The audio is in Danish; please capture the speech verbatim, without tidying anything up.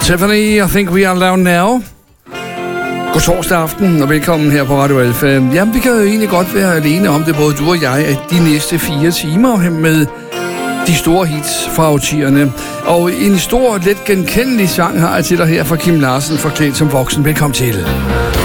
Tiffany, I think we are alone now. God torsdag aften, og velkommen her på Radio Alfa. Jamen, vi kan jo egentlig godt være alene om det, både du og jeg, at de næste fire timer med de store hits fra årtierne. Og en stor, let genkendelig sang har jeg til dig her fra Kim Larsen, forklædt som voksen. Velkommen til.